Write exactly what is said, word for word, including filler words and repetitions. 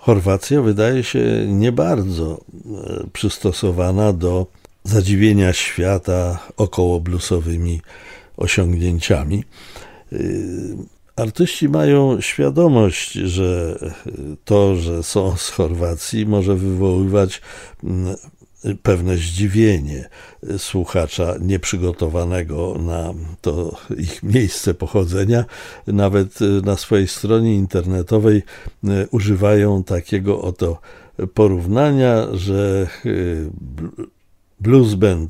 Chorwacja wydaje się nie bardzo przystosowana do zadziwienia świata okołobluesowymi osiągnięciami. Artyści mają świadomość, że to, że są z Chorwacji, może wywoływać pewne zdziwienie słuchacza nieprzygotowanego na to ich miejsce pochodzenia. Nawet na swojej stronie internetowej używają takiego oto porównania, że blues band